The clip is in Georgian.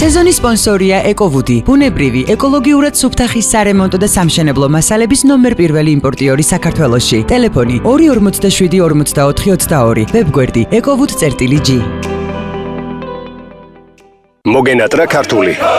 სეზონის სპონსორია ეკოვუდი, ბუნებრივი, ეკოლოგიურად სუფთახის სარემონტო და სამშენებლო მასალების ნომერ პირველი იმპორტიორი საქართველოში. ტელეფონი 247 44 22, ვებგვერდი ekovud.g. მოგენატრა ქართული